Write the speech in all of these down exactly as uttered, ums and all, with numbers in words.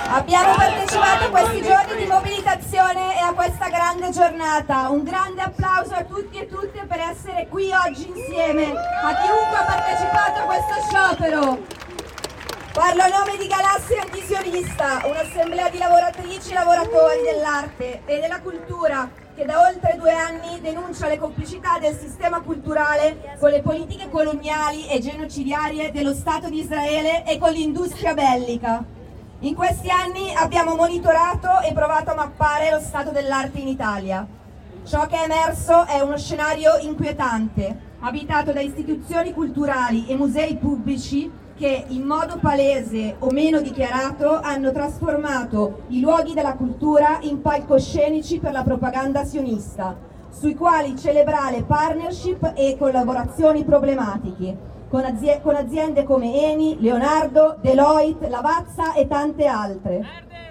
Abbiamo partecipato a questi giorni di mobilitazione e a questa grande giornata. Un grande applauso a tutti e tutte per essere qui oggi insieme, a chiunque ha partecipato a questo sciopero. Parlo a nome di Galassia Antisionista, un'assemblea di lavoratrici e lavoratori dell'arte e della cultura che da oltre due anni denuncia le complicità del sistema culturale con le politiche coloniali e genocidarie dello Stato di Israele e con l'industria bellica. In questi anni abbiamo monitorato e provato a mappare lo stato dell'arte in Italia. Ciò che è emerso è uno scenario inquietante, abitato da istituzioni culturali e musei pubblici che in modo palese o meno dichiarato hanno trasformato i luoghi della cultura in palcoscenici per la propaganda sionista, sui quali celebrare partnership e collaborazioni problematiche con, azie- con aziende come Eni, Leonardo, Deloitte, Lavazza e tante altre.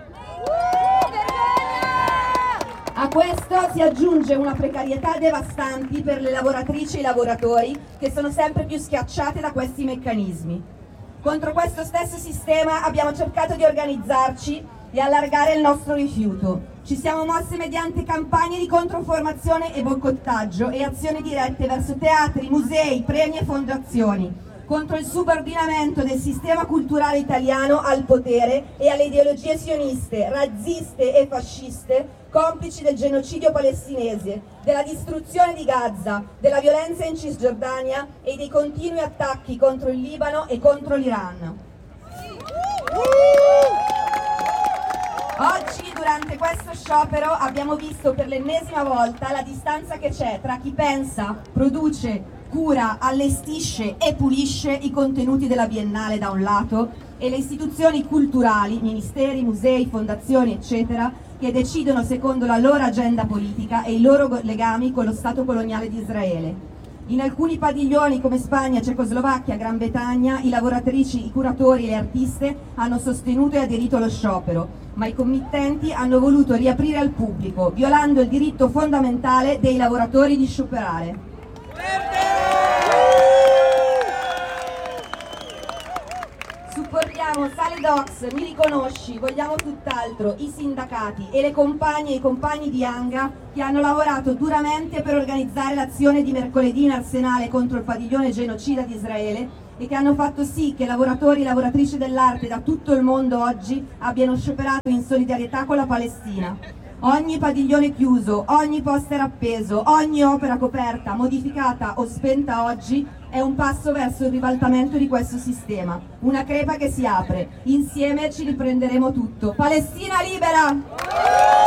A questo si aggiunge una precarietà devastante per le lavoratrici e i lavoratori che sono sempre più schiacciate da questi meccanismi. Contro questo stesso sistema abbiamo cercato di organizzarci e allargare il nostro rifiuto. Ci siamo mossi mediante campagne di controformazione e boicottaggio e azioni dirette verso teatri, musei, premi e fondazioni, contro il subordinamento del sistema culturale italiano al potere e alle ideologie sioniste, razziste e fasciste, complici del genocidio palestinese, della distruzione di Gaza, della violenza in Cisgiordania e dei continui attacchi contro il Libano e contro l'Iran. Oggi, durante questo sciopero, abbiamo visto per l'ennesima volta la distanza che c'è tra chi pensa, produce, cura, allestisce e pulisce i contenuti della Biennale da un lato e le istituzioni culturali, ministeri, musei, fondazioni, eccetera, che decidono secondo la loro agenda politica e i loro legami con lo Stato coloniale di Israele. In alcuni padiglioni come Spagna, Cecoslovacchia, Gran Bretagna, i lavoratrici, i curatori e le artiste hanno sostenuto e aderito allo sciopero, ma i committenti hanno voluto riaprire al pubblico, violando il diritto fondamentale dei lavoratori di scioperare. Supportiamo Sale Docs, Mi Riconosci, Vogliamo Tutt'altro, i sindacati e le compagne e i compagni di Anga che hanno lavorato duramente per organizzare l'azione di mercoledì in Arsenale contro il padiglione genocida di Israele e che hanno fatto sì che lavoratori e lavoratrici dell'arte da tutto il mondo oggi abbiano scioperato in solidarietà con la Palestina. Ogni padiglione chiuso, ogni poster appeso, ogni opera coperta, modificata o spenta oggi è un passo verso il ribaltamento di questo sistema, una crepa che si apre. Insieme ci riprenderemo tutto. Palestina libera!